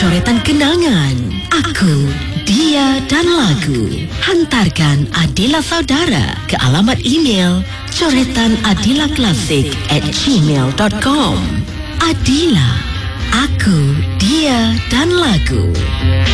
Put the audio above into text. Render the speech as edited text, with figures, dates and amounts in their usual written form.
coretan kenangan. Aku, Dia dan Lagu. Hantarkan Adila Saudara ke alamat email coretanadilaklasik@gmail.com. Adila, Aku, Dia dan Lagu.